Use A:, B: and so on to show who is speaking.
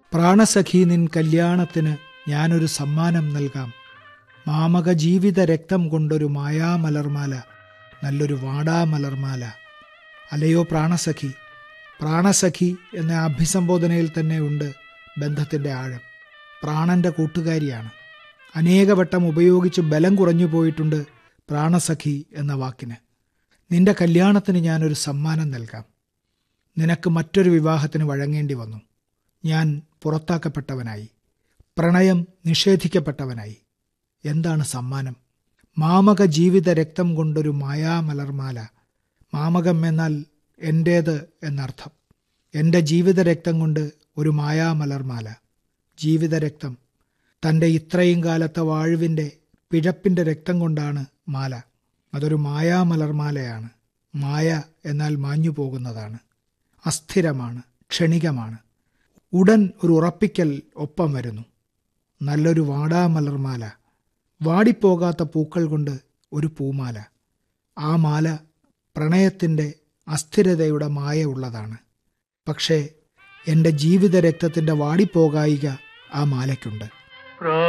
A: പ്രാണസഖി നിൻ കല്യാണത്തിന് ഞാനൊരു സമ്മാനം നൽകാം. മാമക ജീവിത രക്തം കൊണ്ടൊരു മായാമലർമാല, നല്ലൊരു വാടാമലർമാല. അലയോ പ്രാണസഖി. പ്രാണസഖി എന്ന അഭിസംബോധനയിൽ തന്നെ ഉണ്ട് ബന്ധത്തിൻ്റെ ആഴം. പ്രാണന്റെ കൂട്ടുകാരിയാണ്. അനേകവട്ടം ഉപയോഗിച്ച് ബലം കുറഞ്ഞു പോയിട്ടുണ്ട് പ്രാണസഖി എന്ന വാക്കിന്. നിന്റെ കല്യാണത്തിന് ഞാനൊരു സമ്മാനം നൽകാം. നിനക്ക് മറ്റൊരു വിവാഹത്തിന് വഴങ്ങേണ്ടി വന്നു. ഞാൻ പുറത്താക്കപ്പെട്ടവനായി. പ്രണയം നിഷേധിക്കപ്പെട്ടവനായി. എന്താണ് സമ്മാനം? മാമക ജീവിത രക്തം കൊണ്ടൊരു മായാമലർമാല. മാമകം എന്നാൽ എൻ്റേത് എന്നർത്ഥം. എൻ്റെ ജീവിത രക്തം കൊണ്ട് ഒരു മായാമലർമാല. ജീവിതരക്തം, തൻ്റെ ഇത്രയും കാലത്തെ വാഴുവിൻ്റെ പിഴപ്പിൻ്റെ രക്തം കൊണ്ടാണ് മാല. അതൊരു മായാമലർമാലയാണ്. മായ എന്നാൽ മാഞ്ഞു പോകുന്നതാണ്, അസ്ഥിരമാണ്, ക്ഷണികമാണ്. ഉടൻ ഒരു ഉറപ്പിക്കൽ ഒപ്പം വരുന്നു. നല്ലൊരു വാടാമലർമാല, വാടിപ്പോകാത്ത പൂക്കൾ കൊണ്ട് ഒരു പൂമാല. ആ മാല പ്രണയത്തിൻ്റെ അസ്ഥിരതയുടെ മായ ഉള്ളതാണ്. പക്ഷേ എൻ്റെ ജീവിതരക്തത്തിൻ്റെ വാടിപ്പോകായിക ആ മാലയ്ക്കുണ്ട്.